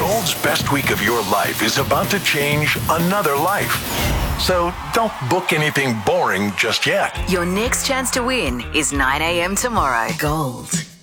Gold's best week of your life is about to change another life. So don't book anything boring just yet. Your next chance to win is 9 a.m. tomorrow. Gold.